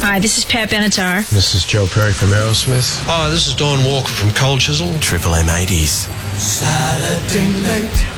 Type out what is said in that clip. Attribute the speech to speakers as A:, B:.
A: Hi, this is Pat Benatar.
B: This is Joe Perry from Aerosmith.
C: Hi, this is Don Walker from Cold Chisel.
D: Triple M 80s.
E: Saturday night.